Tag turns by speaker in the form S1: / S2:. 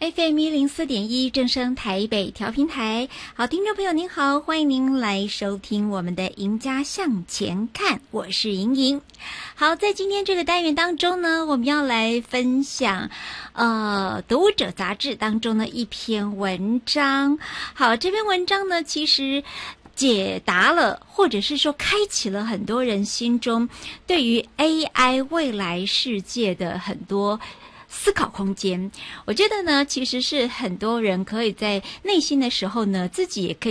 S1: FM104.1正声台北调频台。好，听众朋友您好，欢迎您来收听我们的赢家向前看，我是莹莹。好，在今天这个单元当中呢，我们要来分享读者杂志当中的一篇文章。好，这篇文章呢其实解答了，或者是说开启了很多人心中对于 AI 未来世界的很多思考空间。我觉得呢，其实是很多人可以在内心的时候呢，自己也可以